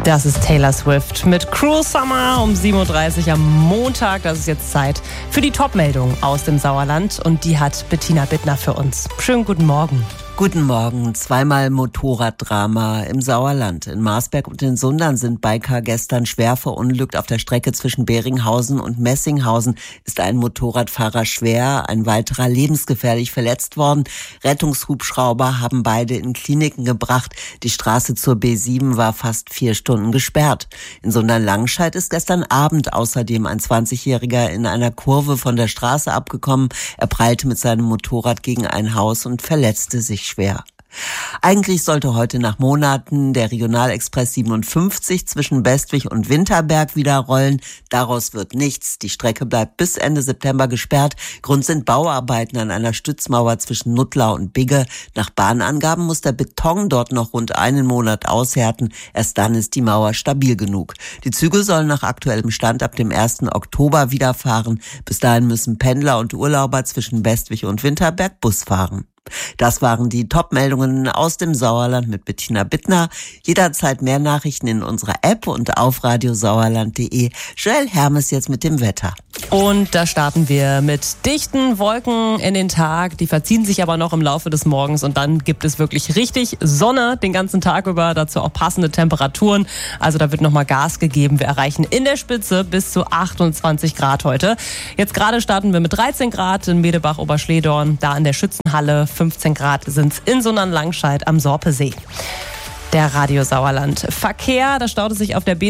Das ist Taylor Swift mit Cruel Summer um 7.30 Uhr am Montag. Das ist jetzt Zeit für die Top-Meldung aus dem Sauerland und die hat Bettina Bittner für uns. Schönen guten Morgen. Guten Morgen. Zweimal Motorraddrama im Sauerland. In Marsberg und in Sundern sind Biker gestern schwer verunglückt. Auf der Strecke zwischen Beringhausen und Messinghausen ist ein Motorradfahrer schwer, ein weiterer lebensgefährlich verletzt worden. Rettungshubschrauber haben beide in Kliniken gebracht. Die Straße zur B7 war fast 4 Stunden gesperrt. In Sundern-Langscheid ist gestern Abend außerdem ein 20-Jähriger in einer Kurve von der Straße abgekommen. Er prallte mit seinem Motorrad gegen ein Haus und verletzte sich schwer. Eigentlich sollte heute nach Monaten der Regionalexpress 57 zwischen Bestwig und Winterberg wieder rollen. Daraus wird nichts. Die Strecke bleibt bis Ende September gesperrt. Grund sind Bauarbeiten an einer Stützmauer zwischen Nuttlar und Bigge. Nach Bahnangaben muss der Beton dort noch rund einen Monat aushärten. Erst dann ist die Mauer stabil genug. Die Züge sollen nach aktuellem Stand ab dem 1. Oktober wieder fahren. Bis dahin müssen Pendler und Urlauber zwischen Bestwig und Winterberg Bus fahren. Das waren die Top-Meldungen aus dem Sauerland mit Bettina Bittner. Jederzeit mehr Nachrichten in unserer App und auf radiosauerland.de. Joel Hermes jetzt mit dem Wetter. Und da starten wir mit dichten Wolken in den Tag. Die verziehen sich aber noch im Laufe des Morgens und dann gibt es wirklich richtig Sonne den ganzen Tag über. Dazu auch passende Temperaturen. Also da wird nochmal Gas gegeben. Wir erreichen in der Spitze bis zu 28 Grad heute. Jetzt gerade starten wir mit 13 Grad in Medebach-Oberschledorn. Da in der Schützenhalle 15 Grad sind es in Sundern-Langscheid am Sorpesee. Der Radio Sauerland. Verkehr, da staut es sich auf der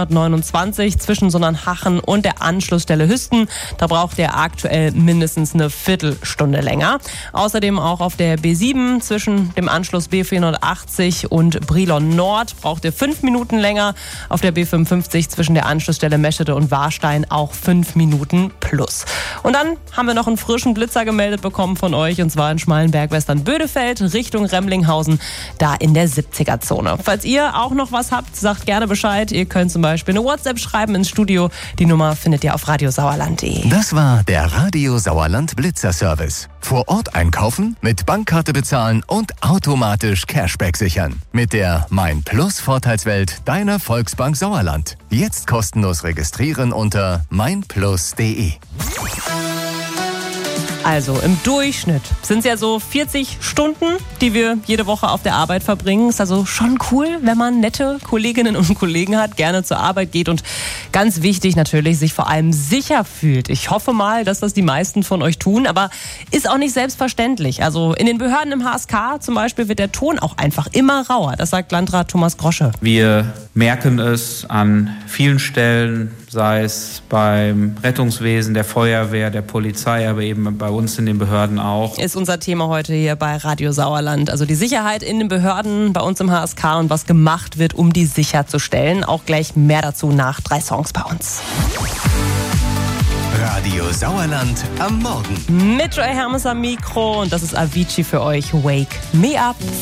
B229 zwischen Sundernhachen und der Anschlussstelle Hüsten. Da braucht ihr aktuell mindestens eine Viertelstunde länger. Außerdem auch auf der B7 zwischen dem Anschluss B480 und Brilon Nord braucht ihr 5 Minuten länger. Auf der B55 zwischen der Anschlussstelle Meschede und Warstein auch 5 Minuten plus. Und dann haben wir noch einen frischen Blitzer gemeldet bekommen von euch, und zwar in Schmalenberg-Western-Bödefeld Richtung Remlinghausen, da in der 70er-Zone. Falls ihr auch noch was habt, sagt gerne Bescheid. Ihr könnt zum Beispiel eine WhatsApp schreiben ins Studio. Die Nummer findet ihr auf radiosauerland.de. Das war der Radio Sauerland Blitzer Service. Vor Ort einkaufen, mit Bankkarte bezahlen und automatisch Cashback sichern. Mit der Mein Plus Vorteilswelt deiner Volksbank Sauerland. Jetzt kostenlos registrieren unter meinplus.de. Also im Durchschnitt sind es ja so 40 Stunden, die wir jede Woche auf der Arbeit verbringen. Ist also schon cool, wenn man nette Kolleginnen und Kollegen hat, gerne zur Arbeit geht und ganz wichtig natürlich, sich vor allem sicher fühlt. Ich hoffe mal, dass das die meisten von euch tun, aber ist auch nicht selbstverständlich. Also in den Behörden im HSK zum Beispiel wird der Ton auch einfach immer rauer. Das sagt Landrat Thomas Grosche. Wir merken es an vielen Stellen, sei es beim Rettungswesen, der Feuerwehr, der Polizei, aber eben bei uns in den Behörden auch. Ist unser Thema heute hier bei Radio Sauerland. Also die Sicherheit in den Behörden bei uns im HSK und was gemacht wird, um die sicherzustellen. Auch gleich mehr dazu nach 3 Songs bei uns. Radio Sauerland am Morgen. Mit Joel Hermes am Mikro und das ist Avicii für euch. Wake Me Up.